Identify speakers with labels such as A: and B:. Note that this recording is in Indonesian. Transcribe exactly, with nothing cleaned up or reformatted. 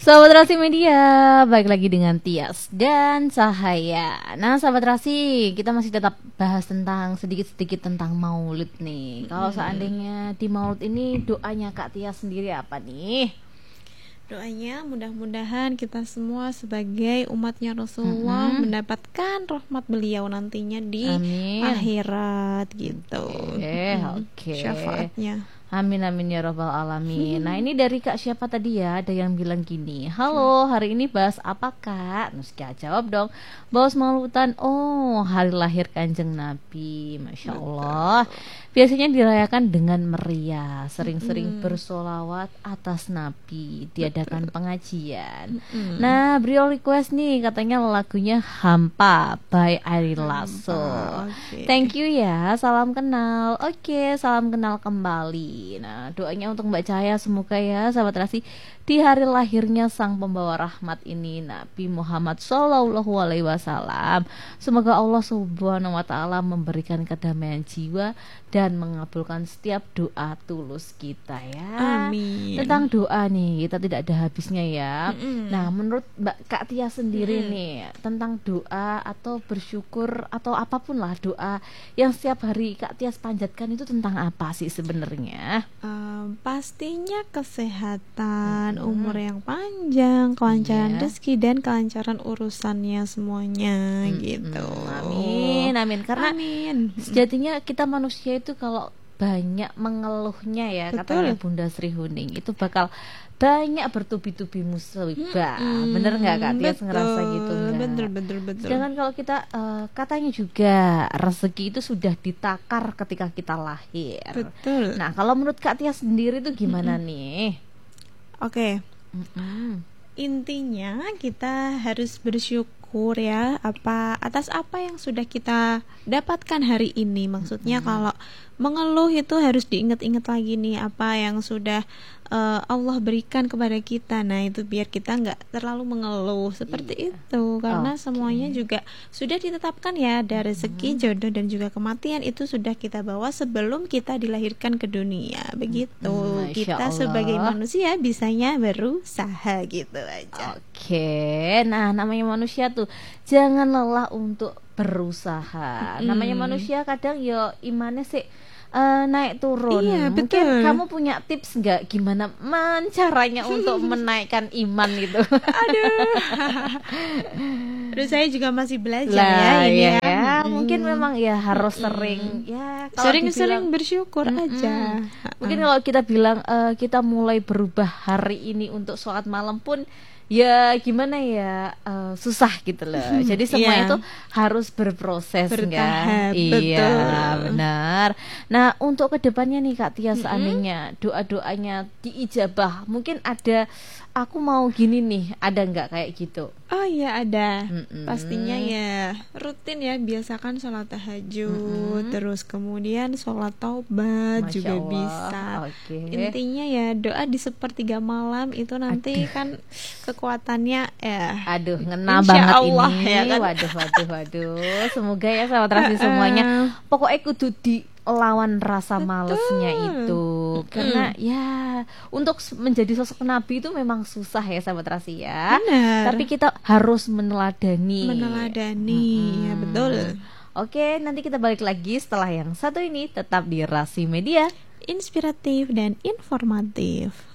A: Sahabat Rasi Media, balik lagi dengan Tias dan Cahaya. Nah sahabat Rasi, kita masih tetap bahas tentang sedikit-sedikit tentang maulid nih. Kalau
B: Hmm.
A: seandainya di maulid ini doanya Kak Tias sendiri apa nih?
B: Doanya mudah-mudahan kita semua sebagai umatnya Rasulullah
A: Mm-mm.
B: mendapatkan rahmat beliau nantinya di
A: Amin.
B: akhirat gitu.
A: Oke,
B: Mm-mm.
A: oke.
B: Syafaatnya.
A: Amin amin ya robbal alamin. Nah ini dari Kak siapa tadi ya? Ada yang bilang gini, halo hari ini bahas apa Kak? Nuskia jawab dong, bahas maulidan. Oh hari lahir Kanjeng Nabi, masya Allah. Biasanya dirayakan dengan meriah, sering-sering
B: Mm-mm.
A: bersolawat atas Nabi, diadakan pengajian.
B: Mm-mm.
A: Nah beliau request nih katanya lagunya Hampa by Ari Lasso.
B: Hampa, oke.
A: Thank you ya, salam kenal. Oke, salam kenal kembali. Nah, doanya untuk Mbak Cahaya semoga ya sahabat Rasi di hari lahirnya sang pembawa rahmat ini Nabi Muhammad Shallallahu Alaihi Wasallam. Semoga Allah Subhanahu Wa Taala memberikan kedamaian jiwa dan mengabulkan setiap doa tulus kita ya.
B: Amin.
A: Tentang doa nih kita tidak ada habisnya ya.
B: Mm-mm.
A: Nah, menurut Mbak Kak Tia sendiri
B: Mm-mm.
A: nih tentang doa atau bersyukur atau apapun lah doa yang setiap hari Kak Tia panjatkan itu tentang apa sih sebenarnya?
B: Um, pastinya kesehatan,
A: Mm-mm.
B: umur yang panjang, kelancaran
A: Iya.
B: rezeki dan kelancaran urusannya semuanya
A: Mm-mm.
B: gitu.
A: Amin, amin. Karena
B: Amin.
A: sejatinya kita manusia itu kalau banyak mengeluhnya ya,
B: Betul.
A: katanya Bunda Sri Huning itu bakal banyak bertubi-tubi musibah.
B: Mm-mm.
A: Bener nggak Kak Tia
B: Betul.
A: ngerasa gitu nggak?
B: Betul, betul, betul.
A: Sedangkan kalau kita eh, katanya juga rezeki itu sudah ditakar ketika kita lahir.
B: Betul.
A: Nah, kalau menurut Kak Tia sendiri itu gimana nih?
B: Oke,
A: Mm-mm.
B: intinya kita harus bersyukur ya apa atas apa yang sudah kita dapatkan hari ini. Maksudnya
A: Mm-mm.
B: kalau mengeluh itu harus diingat-ingat lagi nih apa yang sudah uh, Allah berikan kepada kita. Nah itu biar kita nggak terlalu mengeluh seperti
A: Iya.
B: itu karena
A: Oke.
B: semuanya juga sudah ditetapkan ya, ada rezeki, jodoh dan juga kematian itu sudah kita bawa sebelum kita dilahirkan ke dunia. Begitu.
A: Mm, Masya
B: Kita
A: Allah.
B: sebagai manusia bisanya berusaha gitu aja.
A: Oke, nah namanya manusia tuh jangan lelah untuk berusaha.
B: Mm.
A: Namanya manusia kadang ya imannya sih eh, naik turun.
B: Iya,
A: Mungkin
B: betul.
A: kamu punya tips nggak gimana men caranya untuk menaikkan iman gitu?
B: Aduh. Terus saya juga masih belajar
A: Lah,
B: ya ini
A: ya,
B: ya.
A: ya.
B: Mm.
A: Mungkin memang ya harus sering ya kalau
B: Sering-sering
A: dibilang-
B: bersyukur
A: Mm-mm.
B: aja.
A: Mungkin kalau kita bilang eh, kita mulai berubah hari ini untuk sholat malam pun ya gimana ya eh, susah gitu loh. Jadi semuanya
B: Iya.
A: itu harus berproses
B: Bertahap,
A: enggak? Iya,
B: betul.
A: benar. Nah, untuk kedepannya nih Kak Tia
B: Mm-mm.
A: seandainya doa-doanya diijabah, mungkin ada aku mau gini nih, ada nggak kayak gitu?
B: Oh iya ada.
A: Mm-mm.
B: Pastinya ya rutin ya, biasakan sholat tahajud,
A: Mm-mm.
B: terus kemudian sholat taubat
A: Masya
B: juga
A: Allah.
B: bisa.
A: Oke.
B: Intinya ya doa di sepertiga malam itu nanti kan kekuatannya ya.
A: Aduh, ngena
B: Insya
A: banget
B: Allah,
A: ini.
B: ya kan?
A: Waduh, waduh, waduh. Semoga ya sahabat Rasi semuanya. Pokoknya kudu dilawan rasa malesnya itu. Karena ya untuk s- menjadi sosok nabi itu memang susah ya sahabat Rasi ya.
B: Benar.
A: Tapi kita harus meneladani.
B: Meneladani, ya
A: Mm-mm.
B: betul.
A: Oke, nanti kita balik lagi setelah yang satu ini tetap di Rasi Media.
B: Inspiratif dan informatif.